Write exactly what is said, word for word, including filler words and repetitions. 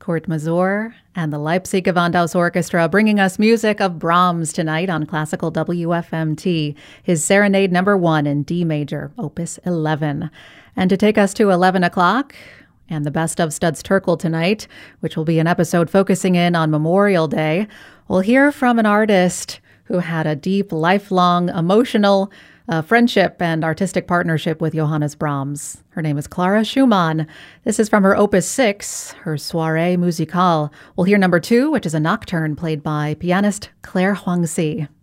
Kurt Masur and the Leipzig Gewandhaus Orchestra bringing us music of Brahms tonight on Classical W F M T, his Serenade Number One in D major, Opus eleven. And to take us to eleven o'clock, and the best of Studs Terkel tonight, which will be an episode focusing in on Memorial Day, we'll hear from an artist who had a deep, lifelong, emotional uh, friendship and artistic partnership with Johannes Brahms. Her name is Clara Schumann. This is from her Opus six, her Soirée Musicale. We'll hear number two, which is a nocturne played by pianist Claire Huangzi.